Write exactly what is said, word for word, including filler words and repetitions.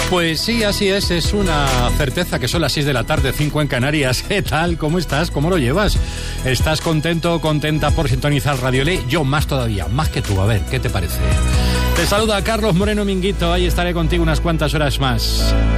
Pues sí, así es, es una certeza que son las seis de la tarde, cinco en Canarias. ¿Qué tal? ¿Cómo estás? ¿Cómo lo llevas? ¿Estás contento o contenta por sintonizar Radio L? Yo más todavía, más que tú. A ver, ¿qué te parece? Te saluda Carlos Moreno Minguito, ahí estaré contigo unas cuantas horas más.